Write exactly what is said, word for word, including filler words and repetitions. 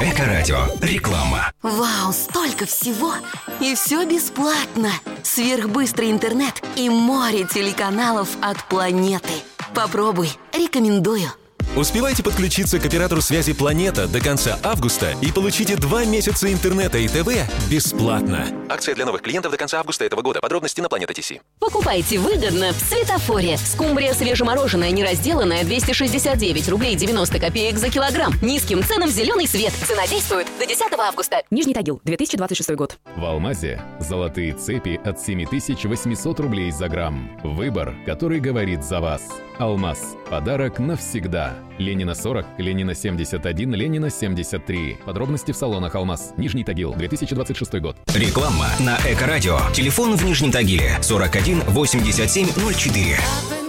Эко-радио. Реклама. Вау, столько всего! И все бесплатно! Сверхбыстрый интернет и море телеканалов от планеты. Попробуй, рекомендую. Успевайте подключиться к оператору связи «Планета» до конца августа и получите два месяца интернета и ТВ бесплатно. Акция для новых клиентов до конца августа этого года. Подробности на Планета ТС. Покупайте выгодно в Светофоре. Скумбрия свежемороженая, неразделанная, двести шестьдесят девять рублей девяносто копеек за килограмм. Низким ценам зеленый свет. Цена действует до десятого августа. Нижний Тагил, две тысячи двадцать шестой год. В Алмазе золотые цепи от семь тысяч восемьсот рублей за грамм. Выбор, который говорит за вас. Алмаз. Подарок навсегда. Ленина сорок, Ленина семьдесят один, Ленина семьдесят три. Подробности в салонах Алмаз. Нижний Тагил, две тысячи двадцать шестой год. Реклама на Эко-радио. Телефон в Нижнем Тагиле сорок один восемьдесят семь ноль четыре.